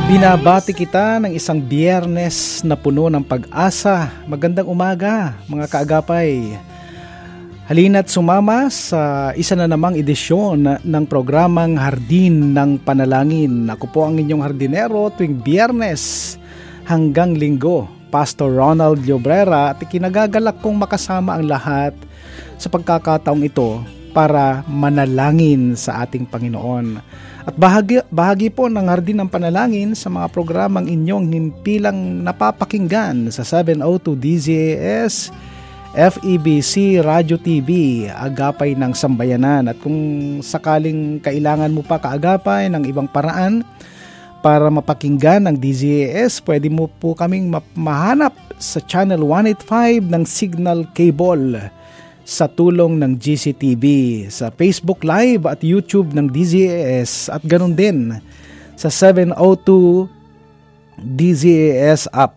Binabati kita ng isang Biyernes na puno ng pag-asa. Magandang umaga, mga kaagapay. Halina't sumama sa isa na namang edisyon ng programang Hardin ng Panalangin. Ako po ang inyong hardinero tuwing Biyernes hanggang Linggo, Pastor Ronald Llobrera, at ikinagagalak kong makasama ang lahat sa pagkakataong ito para manalangin sa ating Panginoon. At bahagi po ng Hardin ng Panalangin sa mga programang inyong himpilang napapakinggan sa 702 DZAS, FEBC Radio TV, Agapay ng Sambayanan. At kung sakaling kailangan mo pa kaagapay ng ibang paraan para mapakinggan ng DZAS, pwede mo po kaming mahanap sa Channel 185 ng Signal Cable sa tulong ng GCTV, sa Facebook Live at YouTube ng DZAS, at ganun din sa 702 DZAS app.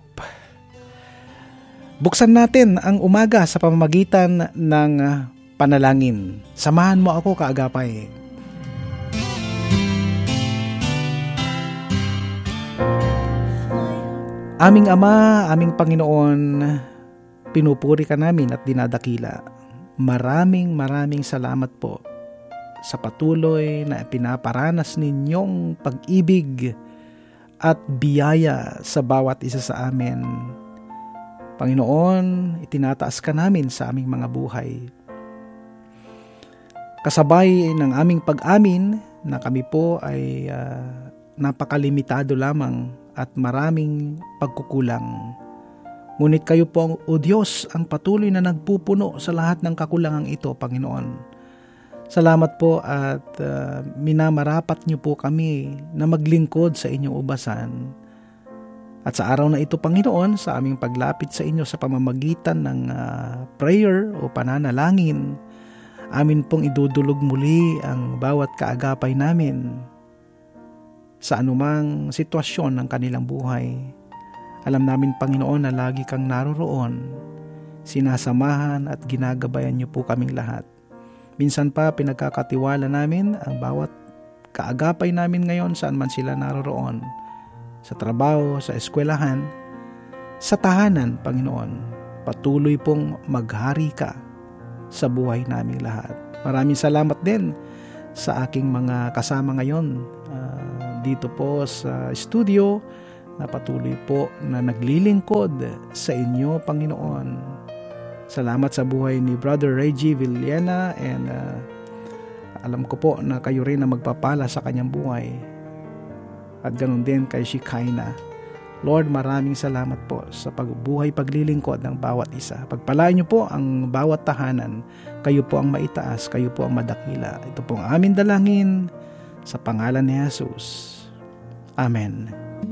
Buksan natin ang umaga sa pamamagitan ng panalangin. Samahan mo ako, kaagapay. Aming Ama, aming Panginoon, pinupuri ka namin at dinadakila. Maraming salamat po sa patuloy na pinaparanas ninyong pag-ibig at biyaya sa bawat isa sa amin. Panginoon, itinataas ka namin sa aming mga buhay. Kasabay ng aming pag-amin na kami po ay napakalimitado lamang at maraming pagkukulang. Ngunit kayo po, O Diyos, ang patuloy na nagpupuno sa lahat ng kakulangang ito, Panginoon. Salamat po at minamarapat niyo po kami na maglingkod sa inyong ubasan. At sa araw na ito, Panginoon, sa aming paglapit sa inyo sa pamamagitan ng prayer o pananalangin, amin pong idudulog muli ang bawat kaagapay namin sa anumang sitwasyon ng kanilang buhay. Alam namin, Panginoon, na lagi kang naroroon, sinasamahan at ginagabayan niyo po kaming lahat. Minsan pa pinagkakatiwala namin ang bawat kaagapay namin ngayon saan man sila naroroon, sa trabaho, sa eskwelahan, sa tahanan, Panginoon. Patuloy pong maghari ka sa buhay naming lahat. Maraming salamat din sa aking mga kasama ngayon dito po sa studio, na patuloy po na naglilingkod sa inyo, Panginoon. Salamat sa buhay ni Brother Reggie Villena, and alam ko po na kayo rin na magpapala sa kanyang buhay. At ganun din kay Shikaina. Lord, maraming salamat po sa pagbuhay, paglilingkod ng bawat isa. Pagpalain niyo po ang bawat tahanan. Kayo po ang maitaas, kayo po ang madakila. Ito po ang aming dalangin sa pangalan ni Jesus. Amen.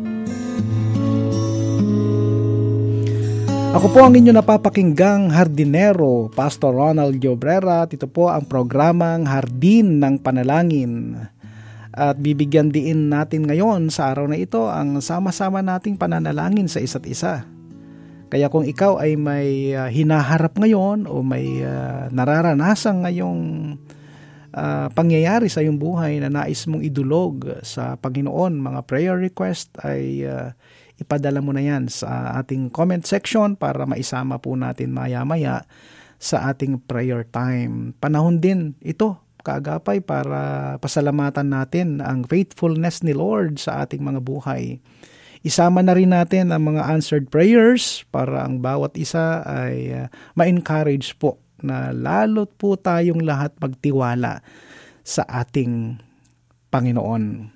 Ako po ang inyo napapakinggang hardinero, Pastor Ronald Llobrera. Ito po ang programang Hardin ng Panalangin. At bibigyan din natin ngayon sa araw na ito ang sama-sama nating pananalangin sa isa't isa. Kaya kung ikaw ay may hinaharap ngayon o may nararanasan ngayong pangyayari sa iyong buhay na nais mong idulog sa Panginoon, mga prayer request, ay ipadala mo na yan sa ating comment section para maisama po natin maya-maya sa ating prayer time. Panahon din ito, kaagapay, para pasalamatan natin ang faithfulness ni Lord sa ating mga buhay. Isama na rin natin ang mga answered prayers para ang bawat isa ay ma-encourage po na lalo't po tayong lahat magtiwala sa ating Panginoon.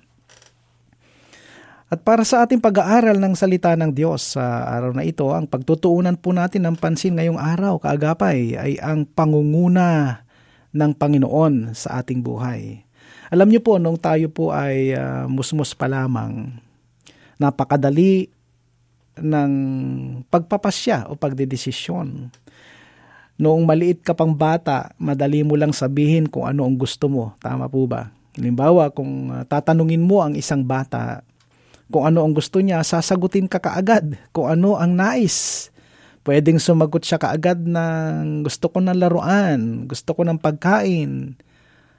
At para sa ating pag-aaral ng salita ng Diyos sa araw na ito, ang pagtutuunan po natin ng pansin ngayong araw, kaagapay, ay ang pangunguna ng Panginoon sa ating buhay. Alam niyo po, nung tayo po ay musmus pa lamang, napakadali ng pagpapasya o pagdedesisyon. Noong maliit ka pang bata, madali mo lang sabihin kung ano ang gusto mo. Tama po ba? Halimbawa, kung tatanungin mo ang isang bata kung ano ang gusto niya, sasagutin ka kaagad kung ano ang nais. Pwedeng sumagot siya kaagad ng gusto ko ng laruan, gusto ko ng pagkain.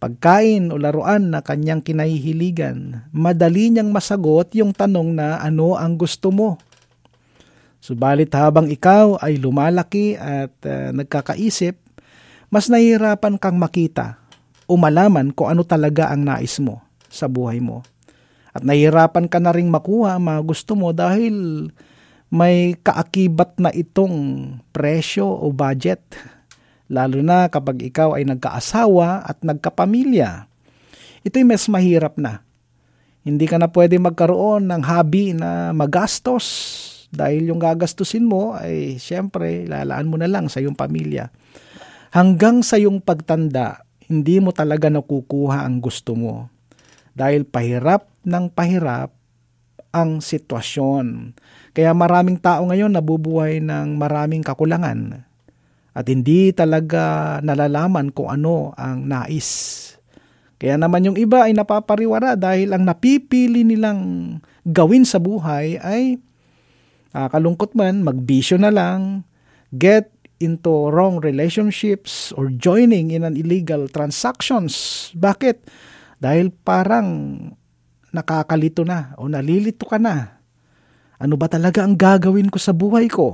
pagkain o laruan na kanyang kinahihiligan, madali niyang masagot yung tanong na ano ang gusto mo. Subalit habang ikaw ay lumalaki at nagkakaisip, mas nahihirapan kang makita o malaman kung ano talaga ang nais mo sa buhay mo. At nahihirapan ka na ring makuha ang mga gusto mo dahil may kaakibat na itong presyo o budget. Lalo na kapag ikaw ay nagkaasawa at nagkapamilya. Ito'y mas mahirap na. Hindi ka na pwede magkaroon ng hobby na magastos dahil yung gagastusin mo ay siyempre lalaan mo na lang sa iyong pamilya. Hanggang sa iyong pagtanda, hindi mo talaga nakukuha ang gusto mo. Dahil pahirap ng pahirap ang sitwasyon. Kaya maraming tao ngayon nabubuhay ng maraming kakulangan at hindi talaga nalalaman kung ano ang nais. Kaya naman yung iba ay napapariwara dahil ang napipili nilang gawin sa buhay ay kalungkot man, magbisyo na lang, get into wrong relationships or joining in an illegal transactions. Bakit? Dahil parang nakakalito na o nalilito ka na. Ano ba talaga ang gagawin ko sa buhay ko?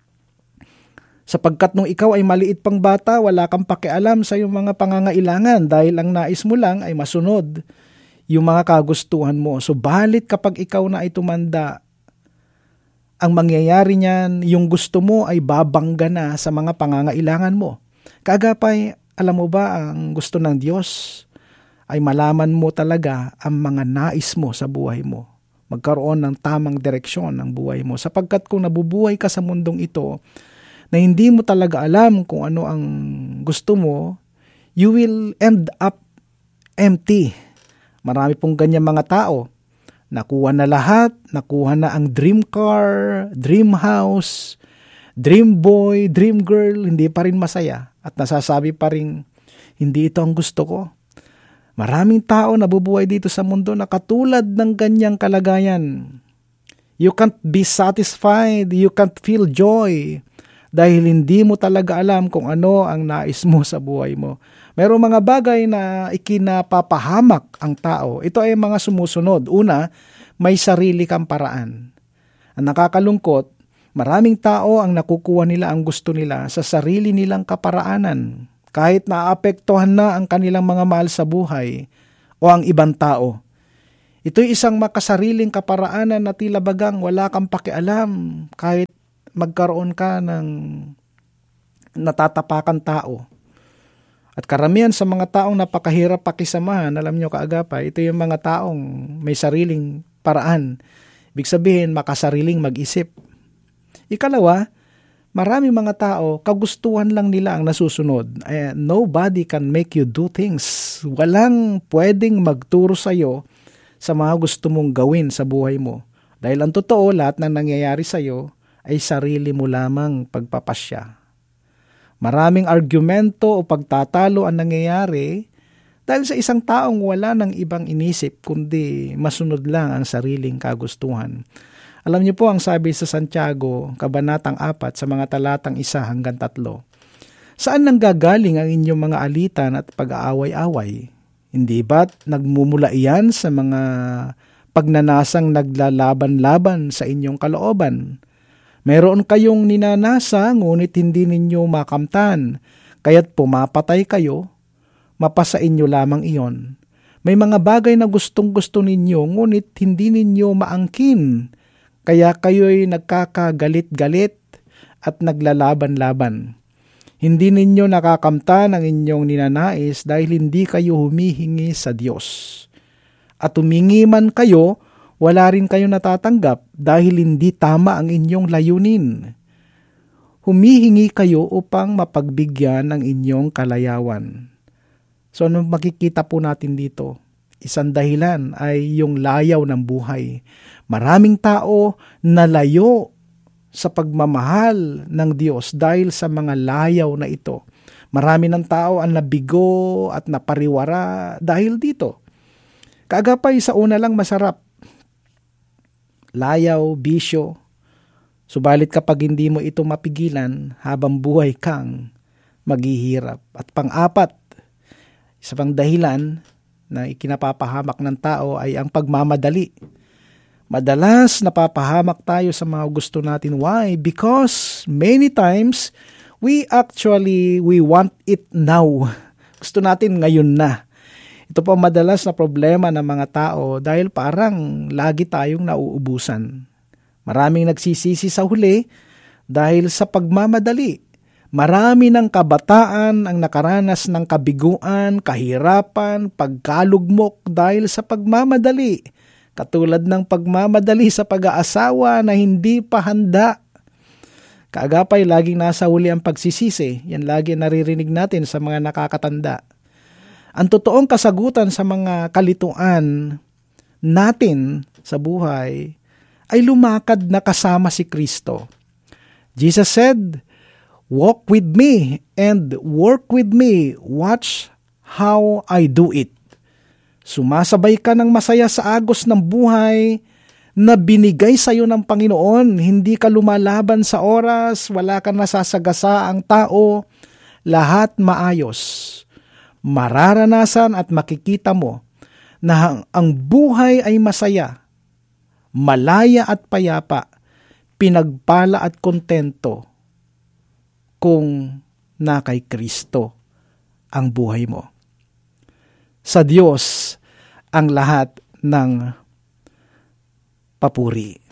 Sapagkat nung ikaw ay maliit pang bata, wala kang pakialam sa iyong mga pangangailangan dahil ang nais mo lang ay masunod yung mga kagustuhan mo. Subalit kapag ikaw na ay tumanda, ang mangyayari niyan, yung gusto mo ay babangga na sa mga pangangailangan mo. Kagapay, alam mo ba ang gusto ng Diyos ay malaman mo talaga ang mga nais mo sa buhay mo. Magkaroon ng tamang direksyon ng buhay mo. Sapagkat kung nabubuhay ka sa mundong ito na hindi mo talaga alam kung ano ang gusto mo, you will end up empty. Marami pong ganyan mga tao. Nakuha na lahat, nakuha na ang dream car, dream house, dream boy, dream girl, hindi pa rin masaya. At nasasabi pa rin, hindi ito ang gusto ko. Maraming tao nabubuhay dito sa mundo na katulad ng ganyang kalagayan. You can't be satisfied, you can't feel joy dahil hindi mo talaga alam kung ano ang nais mo sa buhay mo. Merong mga bagay na ikinapapahamak ang tao. Ito ay mga sumusunod. Una, may sarili kang paraan. Ang nakakalungkot, maraming tao ang nakukuha nila ang gusto nila sa sarili nilang kaparaanan. Kahit naapektuhan na ang kanilang mga mahal sa buhay o ang ibang tao. Ito'y isang makasariling kaparaanan na tila bagang wala kang pakialam kahit magkaroon ka ng natatapakan tao. At karamihan sa mga taong napakahirap pakisamahan, alam nyo kaagapay, ito yung mga taong may sariling paraan. Ibig sabihin, makasariling mag-isip. Ikalawa, marami mga tao, kagustuhan lang nila ang nasusunod. Nobody can make you do things. Walang pwedeng magturo sa iyo sa mga gusto mong gawin sa buhay mo. Dahil ang totoo, lahat ng nangyayari sa iyo ay sarili mo lamang pagpapasya. Maraming argumento o pagtatalo ang nangyayari dahil sa isang taong wala ng ibang inisip kundi masunod lang ang sariling kagustuhan. Alam niyo po ang sabi sa Santiago, Kabanatang 4, sa mga talatang 1 hanggang 3. Saan nanggagaling ang inyong mga alitan at pag-aaway-away? Hindi ba't nagmumula iyan sa mga pagnanasang naglalaban-laban sa inyong kalooban? Meron kayong ninanasa, ngunit hindi ninyo makamtan, kaya't pumapatay kayo, mapasa inyo lamang iyon. May mga bagay na gustong-gusto ninyo, ngunit hindi ninyo maangkin, kaya kayo'y nagkakagalit-galit at naglalaban-laban. Hindi ninyo nakakamtan ang inyong ninanais dahil hindi kayo humihingi sa Diyos. At humingi man kayo, wala rin kayo natatanggap dahil hindi tama ang inyong layunin. Humihingi kayo upang mapagbigyan ng inyong kalayawan. So ano makikita po natin dito? Isang dahilan ay yung layaw ng buhay. Maraming tao nalayo sa pagmamahal ng Diyos dahil sa mga layaw na ito. Marami ng tao ang nabigo at napariwara dahil dito. Kaagapay sa una lang masarap. Layaw, bisyo. Subalit kapag hindi mo ito mapigilan, habang buhay kang maghihirap. At pang-apat, Isa pang dahilan na ikinapapahamak ng tao ay ang pagmamadali. Madalas napapahamak tayo sa mga gusto natin. Why? Because many times we want it now. Gusto natin ngayon na. Ito po madalas na problema ng mga tao dahil parang lagi tayong nauubusan. Maraming nagsisisi sa huli dahil sa pagmamadali. Marami ng kabataan ang nakaranas ng kabiguan, kahirapan, pagkalugmok dahil sa pagmamadali. Katulad ng pagmamadali sa pag-aasawa na hindi pa handa. Kaagapay, laging nasa huli ang pagsisisi. Yan lagi naririnig natin sa mga nakakatanda. Ang totoong kasagutan sa mga kalituan natin sa buhay ay lumakad na kasama si Kristo. Jesus said, "Walk with me and work with me. Watch how I do it." Sumasabay ka ng masaya sa agos ng buhay na binigay sa iyo ng Panginoon. Hindi ka lumalaban sa oras, wala kang nasasagasa ang tao, lahat maayos. Mararanasan at makikita mo na ang buhay ay masaya, malaya at payapa, pinagpala at kontento kung na kay Kristo ang buhay mo. Sa Diyos ang lahat ng papuri.